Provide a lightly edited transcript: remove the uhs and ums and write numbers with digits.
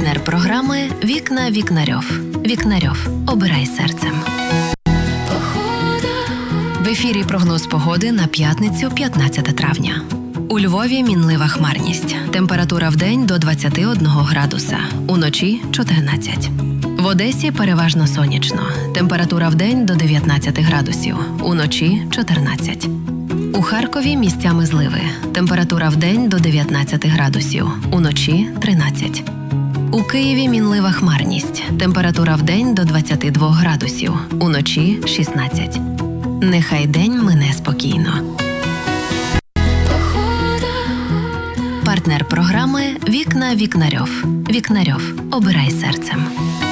Партнер програми «Вікна Вікнарьов». Вікнарьов. Обирай серцем. В ефірі прогноз погоди на п'ятницю, 15 травня. У Львові мінлива хмарність. Температура вдень до 21 градуса. Уночі – 14. В Одесі переважно сонячно. Температура вдень до 19 градусів. Уночі – 14. У Харкові місцями зливи. Температура вдень до 19 градусів. Уночі – 13. У Києві мінлива хмарність. Температура вдень до 22 градусів. Уночі – 16. Нехай день мине спокійно. Партнер програми «Вікна Вікнарьов». Вікнарьов. Обирай серцем.